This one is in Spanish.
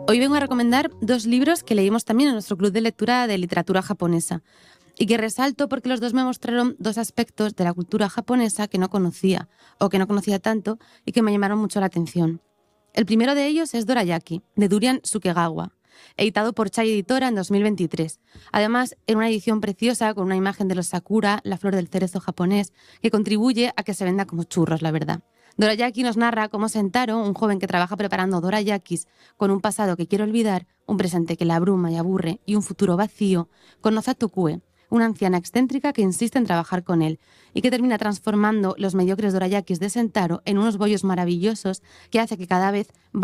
Hoy vengo a recomendar dos libros que leímos también en nuestro club de lectura de literatura japonesa y que resalto porque los dos me mostraron dos aspectos de la cultura japonesa que no conocía o que no conocía tanto y que me llamaron mucho la atención. El primero de ellos es Dorayaki, de Durian Sukegawa, editado por Chai Editora en 2023. Además, en una edición preciosa con una imagen de los sakura, la flor del cerezo japonés, que contribuye a que se venda como churros, la verdad. Dorayaki nos narra cómo Sentaro, un joven que trabaja preparando dorayakis con un pasado que quiere olvidar, un presente que le abruma y aburre y un futuro vacío, conoce a Tokue, una anciana excéntrica que insiste en trabajar con él y que termina transformando los mediocres dorayakis de Sentaro en unos bollos maravillosos que hace que cada vez